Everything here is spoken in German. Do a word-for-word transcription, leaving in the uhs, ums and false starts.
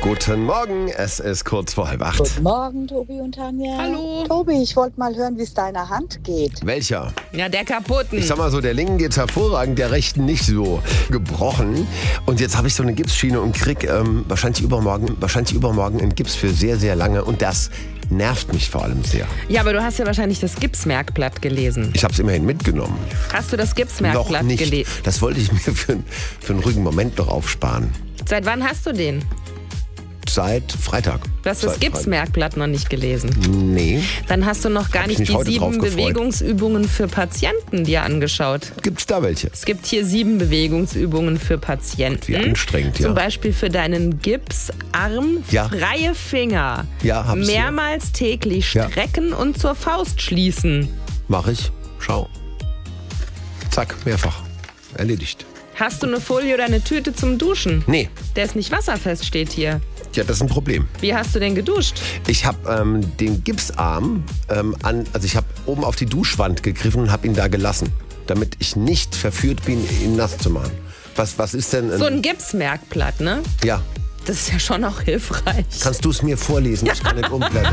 Guten Morgen, es ist kurz vor halb acht. Guten Morgen, Tobi und Tanja. Hallo. Tobi, ich wollte mal hören, wie es deiner Hand geht. Welcher? Ja, der kaputten. Ich sag mal so, der linken geht's hervorragend, der rechten nicht so. Gebrochen. Und jetzt habe ich so eine Gipsschiene und krieg ähm, wahrscheinlich übermorgen, wahrscheinlich übermorgen einen Gips für sehr, sehr lange. Und das nervt mich vor allem sehr. Ja, aber du hast ja wahrscheinlich das Gipsmerkblatt gelesen. Ich habe es immerhin mitgenommen. Hast du das Noch Gipsmerkblatt nicht. gelesen? Das wollte ich mir für, für einen ruhigen Moment noch aufsparen. Seit wann hast du den? Seit Freitag. Du hast das Seit Gipsmerkblatt noch nicht gelesen. Freitag. Nee. Dann hast du noch gar Hab ich nicht mich die heute drauf sieben gefreut. Bewegungsübungen für Patienten dir angeschaut. Gibt's da welche? Es gibt hier sieben Bewegungsübungen für Patienten. Wie anstrengend, ja. Zum Beispiel für deinen Gipsarm, Ja. freie Finger. Ja, hab's hier. Mehrmals täglich Ja. strecken und zur Faust schließen. Mach ich. Schau. Zack, mehrfach. Erledigt. Hast du eine Folie oder eine Tüte zum Duschen? Nee. Der ist nicht wasserfest, steht hier. Ja, das ist ein Problem. Wie hast du denn geduscht? Ich habe ähm, den Gipsarm ähm, an, also ich habe oben auf die Duschwand gegriffen und habe ihn da gelassen, damit ich nicht verführt bin, ihn nass zu machen. Was, was ist denn? So ein Gipsmerkblatt, ne? Ja, Das ist ja schon auch hilfreich. kannst du es mir vorlesen? Ich kann nicht umblättern.